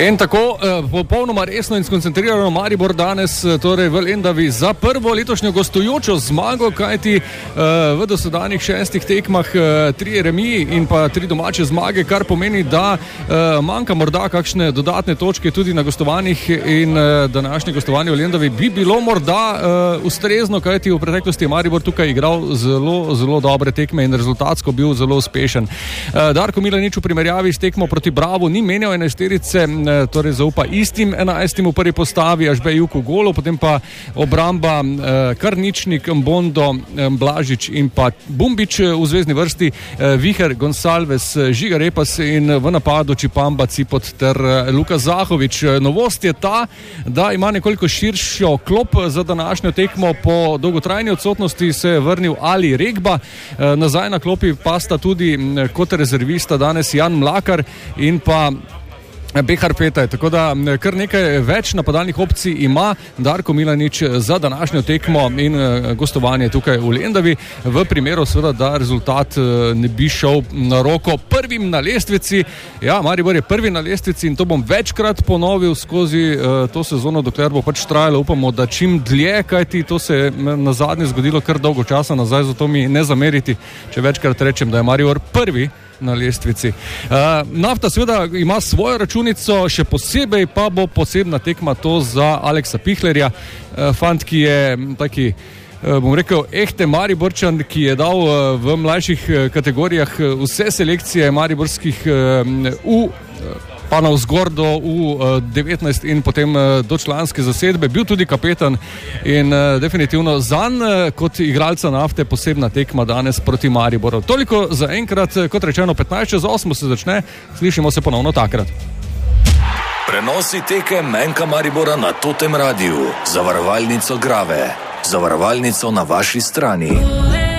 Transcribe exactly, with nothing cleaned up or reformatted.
In tako popolnoma resno in skoncentrirano Maribor danes torej v Lendavi za prvo letošnjo gostujočo zmago, kajti v dosedanjih šestih tekmah tri remiji in pa tri domače zmage, kar pomeni, da manjka morda kakšne dodatne točke tudi na gostovanjih in današnje gostovanje v Lendavi bi bilo morda ustrezno, kajti v preteklosti je Maribor tukaj igral zelo, zelo dobre tekme in rezultatsko bil zelo uspešen. Darko Milanič v primerjavi s tekmo proti Bravo ni menjal enajsterice, torej zaupa istim enajstim v prvi postavi, Ažbej Juk v golu, potem pa obramba Karničnik, Mbondo, Blažič in pa Bumbič v zvezni vrsti, Viher, Gonsalves, Žiga Repas in v napadu Čipamba, Cipot ter Luka Zahovič. Novost je ta, da ima nekoliko širšo klop za današnjo tekmo. Po dolgotrajni odsotnosti se je vrnil Ali Regba, nazaj na klopi pa sta tudi kot rezervista danes Jan Mlakar in pa Behar Petaj, tako da kar nekaj več napadalnih opcij ima Darko Milanič za današnjo tekmo in gostovanje tukaj v Lendavi, v primeru seveda, da rezultat ne bi šel na roko prvim na lestvici. Ja, Maribor je prvi na lestvici in to bom večkrat ponovil skozi to sezono, dokler bo pač trajalo, upamo, da čim dlje, kajti to se je na zadnje zgodilo kar dolgo časa nazaj, zato mi ne zameriti, če večkrat rečem, da je Maribor prvi na lestvici. Uh, Nafta seveda ima svojo računico, še posebej pa bo posebna tekma to za Aleksa Pihlerja, uh, fant, ki je taki, uh, bom rekel, ehte Mariborčan, ki je dal uh, v mlajših uh, kategorijah uh, vse selekcije mariborskih uh, v uh, pa navzgor do U devetnajst in potem do članske zasedbe, bil tudi kapetan in definitivno zanj kot igralca Nafte posebna tekma danes proti Mariboru. Toliko za enkrat, kot rečeno, petnajst čez osem se začne, slišimo se ponovno takrat. Prenosi tekem Enka Maribora na Totem Radiu, zavarovalnico Grave, zavarovalnico na vaši strani.